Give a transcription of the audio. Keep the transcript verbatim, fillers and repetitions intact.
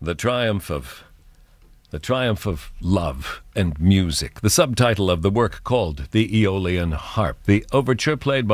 The Triumph of The Triumph of Love and Music. The subtitle of the work called The Aeolian Harp. The overture played by